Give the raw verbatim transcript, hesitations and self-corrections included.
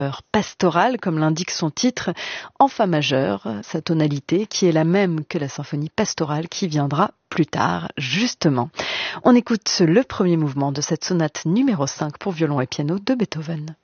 pastorale, comme l'indique son titre, en fa majeur, sa tonalité qui est la même que la symphonie pastorale qui viendra plus tard, justement. On écoute le premier mouvement de cette sonate numéro cinq pour violon et piano de Beethoven.